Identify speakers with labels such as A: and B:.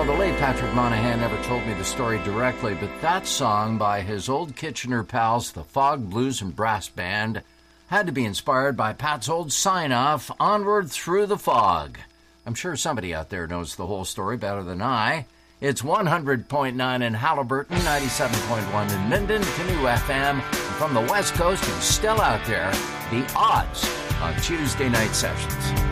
A: Well, the late Patrick Monahan never told me the story directly, but that song by his old Kitchener pals, the Fog Blues and Brass Band, had to be inspired by Pat's old sign-off, Onward Through the Fog. I'm sure somebody out there knows the whole story better than I. It's 100.9 in Halliburton, 97.1 in Minden, Canoe FM, and from the West Coast, you're still out there, the odds on Tuesday night sessions.